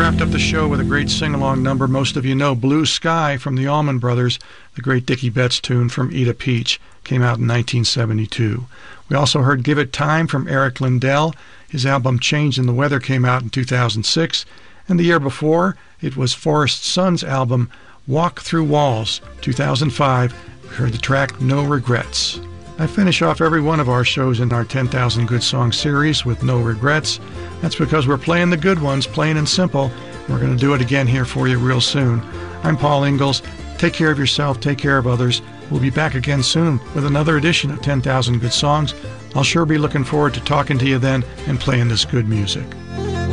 wrapped up the show with a great sing-along number. Most of you know Blue Sky from the Allman Brothers, the great Dickie Betts tune from Eat a Peach, came out in 1972. We also heard Give It Time from Eric Lindell. His album Change in the Weather came out in 2006. And the year before, it was Forrest Sun's album Walk Through Walls, 2005. We heard the track No Regrets. I finish off every one of our shows in our 10,000 Good Songs series with No Regrets. That's because we're playing the good ones, plain and simple. We're going to do it again here for you real soon. I'm Paul Ingalls. Take care of yourself, take care of others. We'll be back again soon with another edition of 10,000 Good Songs. I'll sure be looking forward to talking to you then and playing this good music.